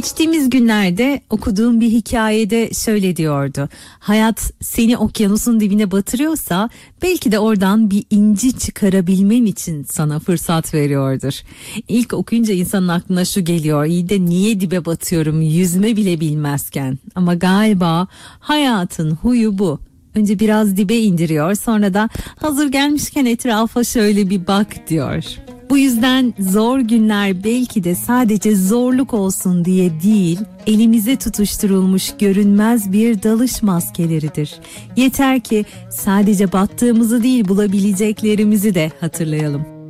Geçtiğimiz günlerde okuduğum bir hikayede şöyle diyordu. Hayat seni okyanusun dibine batırıyorsa belki de oradan bir inci çıkarabilmen için sana fırsat veriyordur. İlk okuyunca insanın aklına şu geliyor. İyi de niye dibe batıyorum yüzme bile bilmezken? Ama galiba hayatın huyu bu. Önce biraz dibe indiriyor, sonra da hazır gelmişken etrafa şöyle bir bak diyor. Bu yüzden zor günler belki de sadece zorluk olsun diye değil, elimize tutuşturulmuş görünmez bir dalış maskeleridir. Yeter ki sadece battığımızı değil, bulabileceklerimizi de hatırlayalım.